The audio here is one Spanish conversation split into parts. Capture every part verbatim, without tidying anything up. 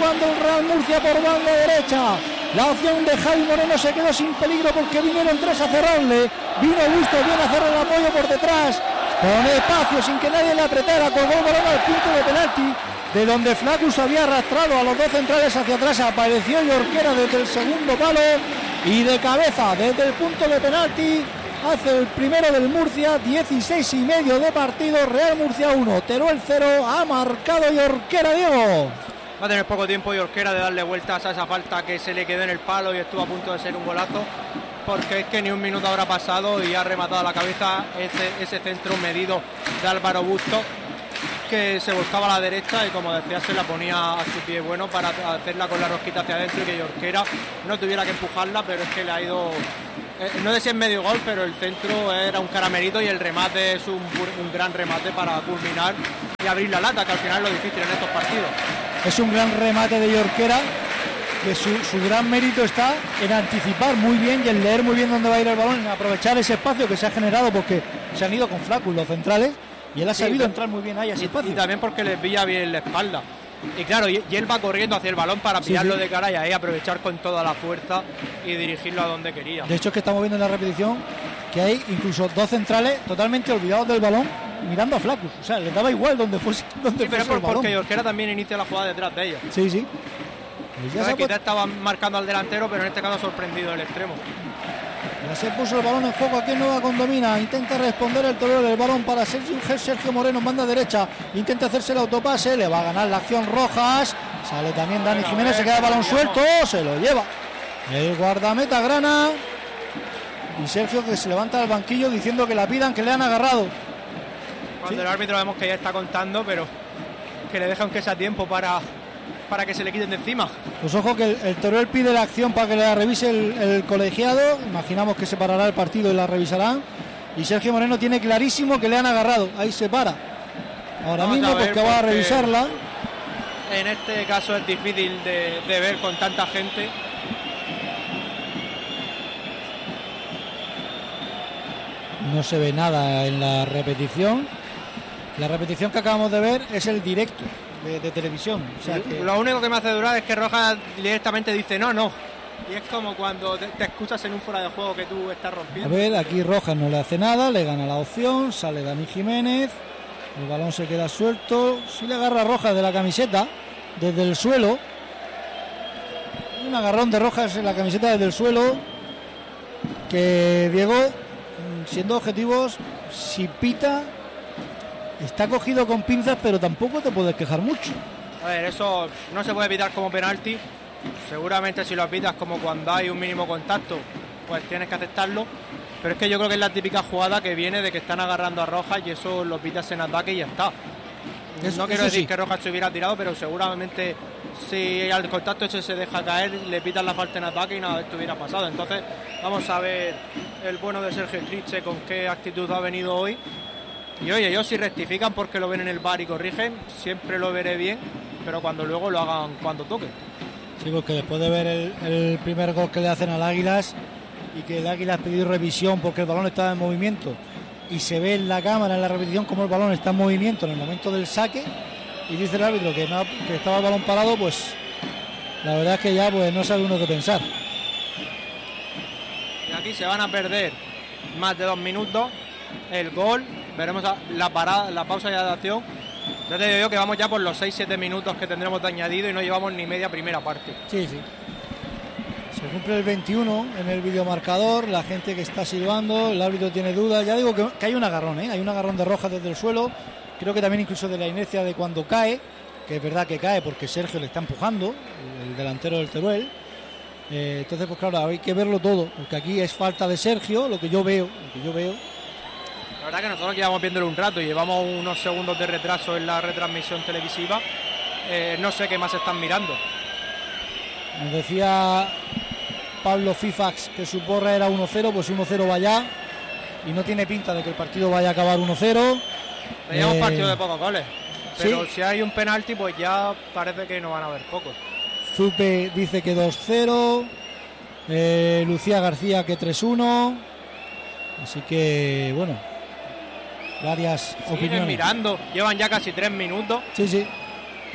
jugando el Real Murcia por banda derecha. La opción de Javi Moreno se quedó sin peligro porque vinieron tres a cerrarle. Vino Bustos bien a hacer el apoyo por detrás, con espacio, sin que nadie le apretara. Colgó el balón al punto de penalti, de donde Flaccus había arrastrado a los dos centrales hacia atrás. Apareció Jorquera desde el segundo palo y de cabeza desde el punto de penalti hace el primero del Murcia. Dieciséis y medio de partido, Real Murcia uno, Teruel cero. Ha marcado Jorquera, Diego. Va a tener poco tiempo Jorquera de darle vueltas a esa falta que se le quedó en el palo y estuvo a punto de ser un golazo, porque es que ni un minuto habrá pasado y ha rematado a la cabeza ese, ese centro medido de Álvaro Bustos, que se buscaba a la derecha y, como decía, se la ponía a su pie bueno para hacerla con la rosquita hacia adentro y que Jorquera no tuviera que empujarla, pero es que le ha ido, eh, no sé si es medio gol, pero el centro era un caramelito y el remate es un, un gran remate para culminar y abrir la lata, que al final es lo difícil en estos partidos. Es un gran remate de Jorquera, que su, su gran mérito está en anticipar muy bien y en leer muy bien dónde va a ir el balón, en aprovechar ese espacio que se ha generado, porque se han ido con Flaccus los centrales y él ha sabido sí, entrar muy bien ahí a ese y, espacio. Y también porque les pilla bien la espalda. Y claro, y, y él va corriendo hacia el balón para pillarlo sí, sí. de cara y ahí aprovechar con toda la fuerza y dirigirlo a donde quería. De hecho, es que estamos viendo en la repetición que hay incluso dos centrales totalmente olvidados del balón, mirando a Flaccus. O sea, les daba igual donde fuese, donde sí, pero fuese es por, el porque Jorquera también inicia la jugada detrás de ellos. Sí, sí. Ya se quizás estaba marcando al delantero, pero en este caso ha sorprendido el extremo. Ya se puso el balón en juego aquí en Nueva Condomina. Intenta responder el Teruel, el balón para Sergio, Sergio Moreno en banda derecha. Intenta hacerse el autopase, le va a ganar la acción Rojas. Sale también Dani bueno, Jiménez, se queda el balón suelto, se lo lleva el guardameta Grana. Y Sergio, que se levanta del banquillo diciendo que la pidan, que le han agarrado. Cuando ¿sí? el árbitro vemos que ya está contando, pero que le deja aunque sea tiempo para, para que se le quiten de encima. Pues ojo que el, el Teruel pide la acción para que la revise el, el colegiado. Imaginamos que se parará el partido y la revisarán. Y Sergio Moreno tiene clarísimo que le han agarrado. Ahí se para. Ahora Vamos mismo porque va a revisarla. En este caso es difícil de, de ver con tanta gente. No se ve nada en la repetición. La repetición que acabamos de ver es el directo de, de televisión. O sea que... Lo único que me hace durar es que Rojas directamente dice no, no. Y es como cuando te, te escuchas en un fuera de juego que tú estás rompiendo. A ver, aquí Rojas no le hace nada, le gana la opción, sale Dani Jiménez, el balón se queda suelto. Sí le agarra a Rojas de la camiseta, desde el suelo. Un agarrón de Rojas en la camiseta desde el suelo. Que Diego, siendo objetivos, si pita, está cogido con pinzas, pero tampoco te puedes quejar mucho. A ver, eso no se puede pitar como penalti. Seguramente si lo pitas como cuando hay un mínimo contacto, pues tienes que aceptarlo. Pero es que yo creo que es la típica jugada que viene de que están agarrando a Rojas y eso lo pitas en ataque y ya está. Eso, no quiero decir sí. que Rojas se hubiera tirado, pero seguramente si al contacto ese se deja caer, le pitas la falta en ataque y nada de esto hubiera pasado. Entonces vamos a ver el bueno de Sergio Triche con qué actitud ha venido hoy. Y oye, ellos si rectifican porque lo ven en el V A R y corrigen, siempre lo veré bien, pero cuando luego lo hagan cuando toque. Sí, porque después de ver el, el primer gol que le hacen al Águilas y que el Águilas ha pedido revisión porque el balón estaba en movimiento y se ve en la cámara, en la repetición, como el balón está en movimiento en el momento del saque y dice el árbitro que, no, que estaba el balón parado, pues la verdad es que ya pues no sabe uno qué pensar. Y aquí se van a perder más de dos minutos el gol, veremos la parada, la pausa de adaptación. Ya te digo yo que vamos ya por los seis siete minutos que tendremos de añadido y no llevamos ni media primera parte. Sí, sí. Se cumple el veintiuno en el videomarcador, la gente que está silbando, el árbitro tiene dudas. Ya digo que, que hay un agarrón, ¿eh? Hay un agarrón de Rojas desde el suelo. Creo que también incluso de la inercia de cuando cae, que es verdad que cae porque Sergio le está empujando, el, el delantero del Teruel. Eh, entonces, pues claro, hay que verlo todo, porque aquí es falta de Sergio, lo que yo veo, lo que yo veo. La verdad que nosotros llevamos viéndolo un rato y llevamos unos segundos de retraso en la retransmisión televisiva. Eh, no sé qué más están mirando. Nos decía Pablo Fifax que su porra era uno cero, pues uno cero va ya. Y no tiene pinta de que el partido vaya a acabar uno cero. Teníamos eh, partido de pocos goles. Pero ¿sí? Si hay un penalti, pues ya parece que no van a haber pocos. Zupe dice que dos cero. Eh, Lucía García que tres uno. Así que, bueno, varias Siguen opiniones. mirando, llevan ya casi tres minutos. Sí, sí.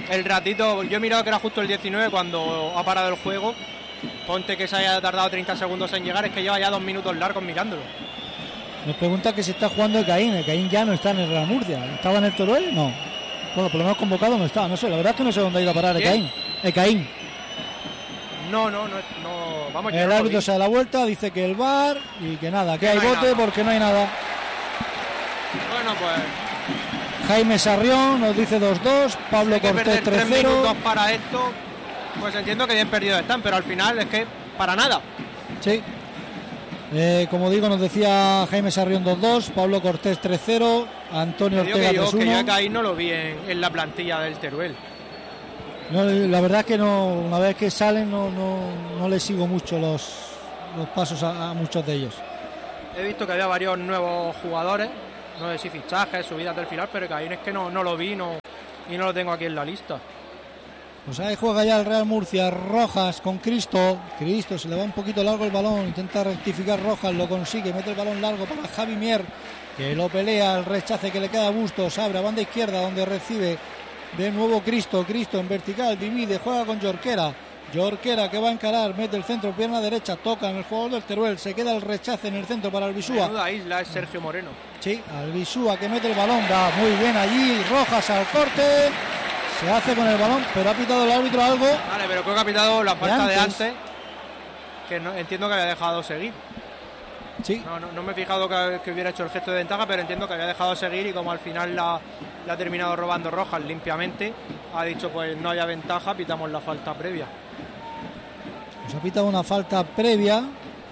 el ratito, yo he mirado que era justo el diecinueve cuando ha parado el juego. Ponte que se haya tardado treinta segundos en llegar, es que lleva ya dos minutos largos mirándolo. Nos pregunta que si está jugando el Caín. El Caín ya no está en el Real Murcia. ¿Estaba en el Teruel? No. Bueno, por lo menos convocado no está. No sé, la verdad es que no sé dónde ha ido a parar el Caín. El Caín. No, no, no, no. Vamos, el no árbitro se da la vuelta, dice que el V A R y que nada, que, que hay no hay bote nada. porque no hay nada. Bueno, pues... Jaime Sarrión nos dice dos dos, Pablo hay que Cortés perder tres tres cero. minutos para esto, pues entiendo que bien perdidos están, pero al final es que para nada. Sí. Eh, como digo, nos decía Jaime Sarrión dos dos, Pablo Cortés tres cero, Antonio Que Ortega yo, tres que yo uno. a Caín no lo vi en, en la plantilla del Teruel. No, la verdad es que no, una vez que salen no, no, no le sigo mucho los, los pasos a, a muchos de ellos. He visto que había varios nuevos jugadores, no sé si fichajes, subidas del final, pero Caín es que no, no lo vi no, y no lo tengo aquí en la lista. Pues ahí juega ya el Real Murcia, Rojas con Cristo. Cristo se le va un poquito largo el balón, intenta rectificar Rojas, lo consigue, mete el balón largo para Javi Mier, que lo pelea, el rechace que le queda a Bustos, abre a banda izquierda donde recibe de nuevo Cristo, Cristo en vertical, divide, juega con Jorquera. Jorquera que va a encarar, mete el centro, pierna derecha, toca en el jugador del Teruel, se queda el rechace en el centro para Albisúa. Menuda isla es Sergio Moreno. Sí, Albisúa que mete el balón, va muy bien allí, Rojas al corte, se hace con el balón, pero ha pitado el árbitro algo. Vale, pero creo que ha pitado la falta de antes. antes, de antes que no, entiendo que había dejado seguir. Sí. No, no, no me he fijado que, que hubiera hecho el gesto de ventaja, pero entiendo que había dejado seguir y como al final la, la ha terminado robando Rojas limpiamente, ha dicho pues no haya ventaja, pitamos la falta previa. Pues ha pitado una falta previa.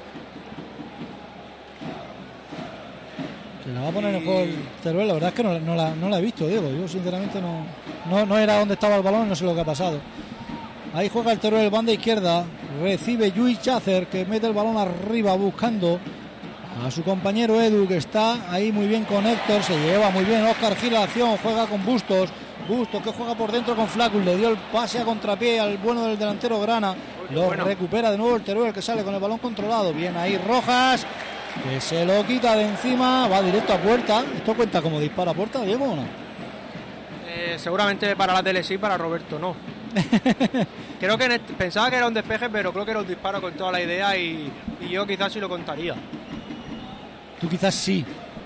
Se la va a poner y... en juego el Teruel. La verdad es que no, no, la, no la he visto, Diego. Yo sinceramente no, no, no era donde estaba el balón, no sé lo que ha pasado. Ahí juega el Teruel, banda izquierda. Recibe Lluís Chácer, que mete el balón arriba buscando a su compañero Edu, que está ahí muy bien con Héctor. Se lleva muy bien Óscar Gil a la acción, juega con Bustos. Bustos que juega por dentro con Flaccus, le dio el pase a contrapié al bueno del delantero Grana. Lo bueno. recupera de nuevo el Teruel, que sale con el balón controlado. Bien ahí Rojas, que se lo quita de encima, va directo a puerta. ¿Esto cuenta como disparo a puerta, Diego, o no? Eh, seguramente para la tele sí, para Roberto no. Creo que en este, pensaba que era un despeje, pero creo que era un disparo con toda la idea y, y yo quizás sí lo contaría. Tú quizás sí.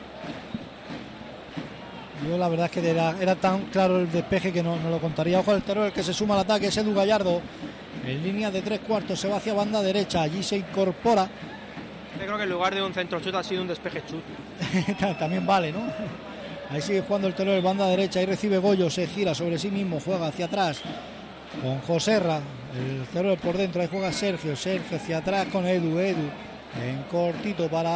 Yo la verdad es que era, era tan claro el despeje que no, no lo contaría. Ojo al Teruel, que se suma al ataque, es Edu Gallardo. En línea de tres cuartos, se va hacia banda derecha, allí se incorpora. Yo creo que en lugar de un centro chut ha sido un despeje chut. También vale, ¿no? Ahí sigue jugando el Teruel, banda derecha, ahí recibe Goyo, se gira sobre sí mismo, juega hacia atrás con Joserra, el Teruel por dentro, ahí juega Sergio, Sergio hacia atrás con Edu, Edu en cortito para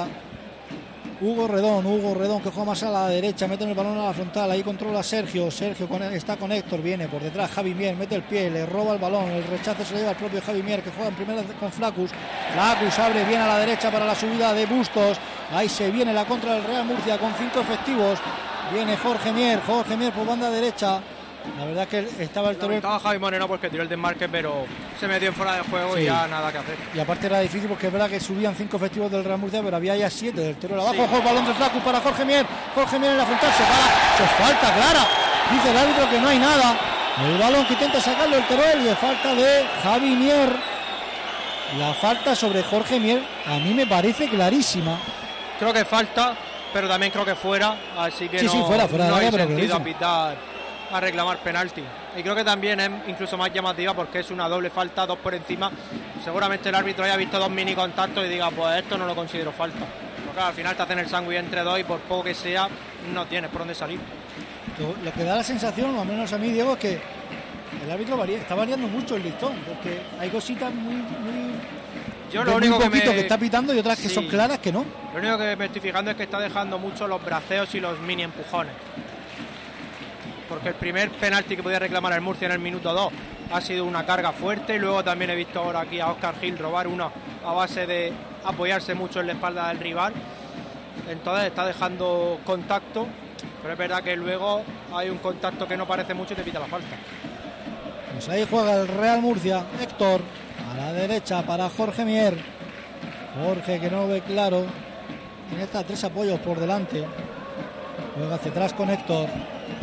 Hugo Redón, Hugo Redón que juega más a la derecha, mete el balón a la frontal, ahí controla Sergio, Sergio con, está con Héctor, viene por detrás Javi Mier, mete el pie, le roba el balón, el rechazo se lo lleva el propio Javi Mier, que juega en primera con Flaccus. Flaccus abre bien a la derecha para la subida de Bustos, ahí se viene la contra del Real Murcia con cinco efectivos, viene Jorge Mier, Jorge Mier por banda derecha. La verdad es que estaba el Teruel. Estaba Javi Moreno porque tiró el desmarque, pero se metió en fuera de juego sí. Y ya nada que hacer. Y aparte era difícil porque es verdad que subían cinco efectivos del Real Murcia, pero había ya siete del Teruel abajo. Sí. Ojo el balón de Flaccus para Jorge Mier. Jorge Mier en la frontal se para. Se falta clara. Dice el árbitro que no hay nada. El balón que intenta sacarlo el Teruel y falta de Javi Mier. La falta sobre Jorge Mier a mí me parece clarísima. Creo que falta, pero también creo que fuera. Así que sí, no, sí, fuera, fuera no de hay área, sentido a pitar, a reclamar penalti. Y creo que también es incluso más llamativa porque es una doble falta, dos por encima. Seguramente el árbitro haya visto dos mini contactos y diga, pues esto no lo considero falta. Pero claro, al final te hacen el sándwich entre dos y por poco que sea, no tienes por dónde salir. Lo, lo que da la sensación, o al menos a mí, Diego, es que el árbitro varía, está variando mucho el listón, porque hay cositas muy... muy Yo lo único muy que, me... que está pitando y otras que sí. son claras que no. Lo único que me estoy fijando es que está dejando mucho los braceos y los mini empujones. Porque el primer penalti que podía reclamar el Murcia en el minuto dos ha sido una carga fuerte y luego también he visto ahora aquí a Óscar Gil robar una a base de apoyarse mucho en la espalda del rival. Entonces está dejando contacto, pero es verdad que luego hay un contacto que no parece mucho y te pita la falta. Pues ahí juega el Real Murcia. Héctor a la derecha para Jorge Mier. Jorge que no ve claro. Tiene estas tres apoyos por delante. Juega hacia atrás con Héctor.